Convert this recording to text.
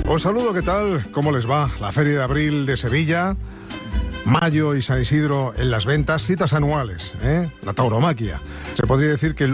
Os saludo, ¿qué tal? ¿Cómo les va? La Feria de Abril de Sevilla, Mayo y San Isidro en las ventas, citas anuales, la tauromaquia. Se podría decir que